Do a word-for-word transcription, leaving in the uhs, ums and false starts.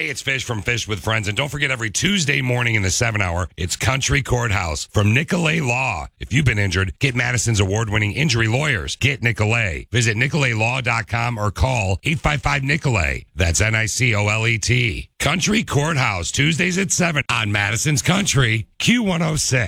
Hey, it's Fish from Fish with Friends. And don't forget, every Tuesday morning in the seven hour, it's Country Courthouse from Nicolay Law. If you've been injured, get Madison's award-winning injury lawyers. Get Nicolay. Visit Nicolay Law dot com or call eight five five Nicolay. That's N I C O L E T. Country Courthouse, Tuesdays at seven on Madison's Country, Q one oh six.